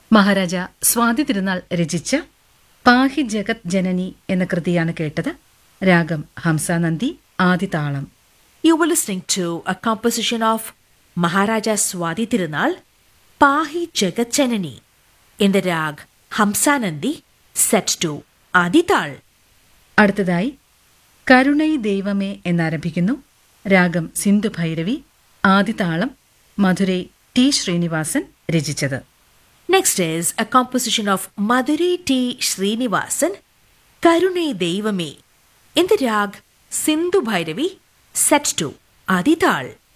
മഹാരാജ സ്വാതി തിരുനാൾ രചിച്ച പാഹി ജഗത് ജനനി എന്ന കൃതിയാണ് കേട്ടത്. രാഗം Hamsanandi, ആദിതാളം. You were listening to a composition of Maharaja Swati Tirunal, Pahi Jagat Janani, in the rag Hamsanandi, set to Adital. അടുത്തതായി കരുണൈ ദൈവമേ എന്നാരംഭിക്കുന്നു. രാഗം സിന്ധു ഭൈരവി, ആദിതാളം. മധുരൈ ടി ശ്രീനിവാസൻ രചിച്ചത്. Next is a composition of Madurai T. Srinivasan, Karunai Devame, in the rag Sindhu Bhairavi, set to Adital.